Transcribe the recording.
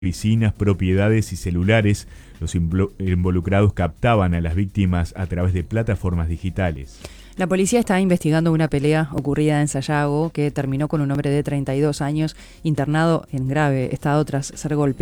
piscinas, propiedades y celulares. Los involucrados captaban a las víctimas a través de plataformas digitales. La policía está investigando una pelea ocurrida en Sayago que terminó con un hombre de 32 años internado en grave estado tras ser golpeado